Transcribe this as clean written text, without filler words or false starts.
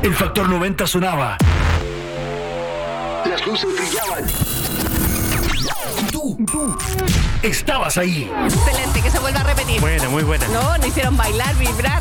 El factor 90 sonaba. Las luces brillaban. Y tú estabas ahí. Excelente, que se vuelva a repetir. Buena, muy buena. No hicieron bailar, vibrar.